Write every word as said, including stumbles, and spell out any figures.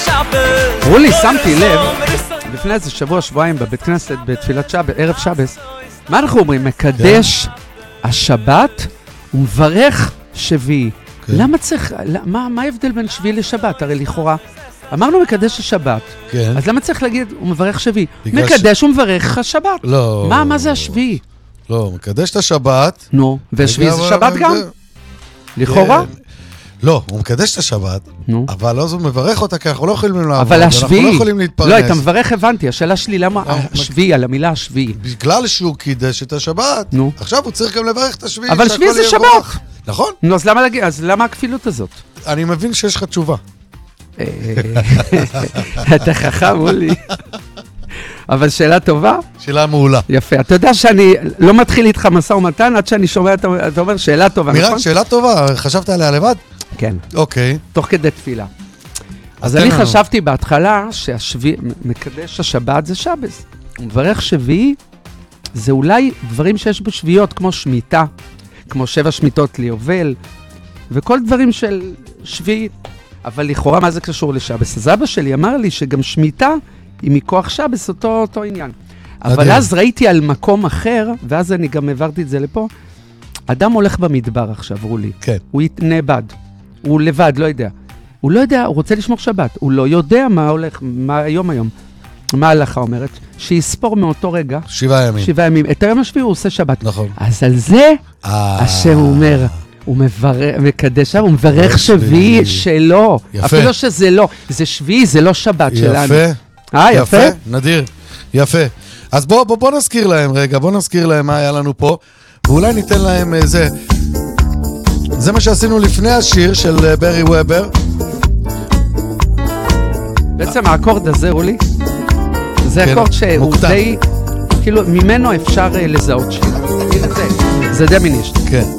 רולי, שמתי לב, לפני איזה שבוע, שבועיים, בבית כנסת, בתפילת שבת, ערב שבס, מה אנחנו אומרים? מקדש השבת ומברך שביעי. למה צריך, מה ההבדל בין שביעי לשבת? הרי לכאורה, אמרנו מקדש השבת, אז למה צריך להגיד, הוא מברך שביעי? מקדש ומברך השבת. לא. מה, מה זה השביעי? לא, מקדש את השבת. נו, ושביעי זה שבת גם? לכאורה? לא, הוא מקדש את השבת, אבל אז הוא מברך אותה, כי אנחנו לא יכולים לעבוד, אבל השביעי, אנחנו לא יכולים להתפרנס. לא, אתה מברך, הבנתי, השאלה שלי, למה השביעי, על המילה השביעי? בגלל שהוא קידש את השבת, נו. עכשיו הוא צריך גם לברך את השביעי, אבל שביעי זה שבת. נכון. נו, אז למה להגיד, אז למה הכפילות הזאת? אני מבין שיש לך תשובה. אתה חכם, אולי. אבל שאלה טובה? שאלה מעולה. יפה. אתה יודע שאני לא מתחיל איתך משא ומתן, עד שאני שומע, אתה אומר, שאלה טובה, נכון? מירן, שאלה טובה. חשבת עליה לבד? כן. אוקיי. תוך כדי תפילה. אז אני חשבתי בהתחלה שמקדש השבת זה שבס. מברך שביעי זה אולי דברים שיש בשביעיות, כמו שמיטה, כמו שבע שמיטות ליובל, וכל דברים של שביעי. אבל לכאורה מה זה קשור לשבס? אז אבא שלי אמר לי שגם שמיטה היא מכוח שבס, אותו, אותו עניין. אבל אז ראיתי על מקום אחר, ואז אני גם העברתי את זה לפה, אדם הולך במדבר עכשיו, רולי. כן. הוא נאבד. הוא לבד, לא יודע. הוא לא יודע, הוא רוצה לשמור שבת. הוא לא יודע מה הולך, מה היום היום. מה ההלכה אומרת? שיספור מאותו רגע. שבעה ימים. שבעה ימים. את היום השביעי הוא עושה שבת. נכון. אז על זה, השם אומר, הוא מקדש, הוא מברך שביעי שלו. יפה. אפילו שזה לא. זה שביעי, זה לא שבת שלנו. יפה. אה, יפה? יפה, נדיר. יפה. אז בוא, בוא, בוא נזכיר להם רגע, בוא נזכיר להם מה היה לנו פה, ואולי ניתן להם זה. זה מה שעשינו לפני השיר של ברי וובר. בעצם האקורד הזה, רולי, זה אקורד שהוא די, כאילו, ממנו אפשר לזהות שיר. זה דמינישט. כן.